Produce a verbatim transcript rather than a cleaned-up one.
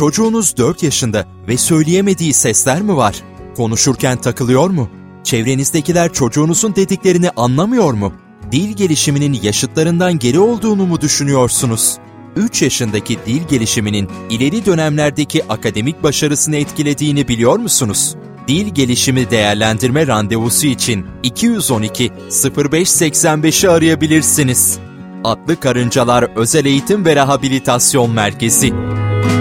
Çocuğunuz dört yaşında ve söyleyemediği sesler mi var? Konuşurken takılıyor mu? Çevrenizdekiler çocuğunuzun dediklerini anlamıyor mu? Dil gelişiminin yaşıtlarından geri olduğunu mu düşünüyorsunuz? üç yaşındaki dil gelişiminin ileri dönemlerdeki akademik başarısını etkilediğini biliyor musunuz? Dil gelişimi değerlendirme randevusu için iki yüz on iki sıfır beş seksen beşi arayabilirsiniz. Atlı Karıncalar Özel Eğitim ve Rehabilitasyon Merkezi.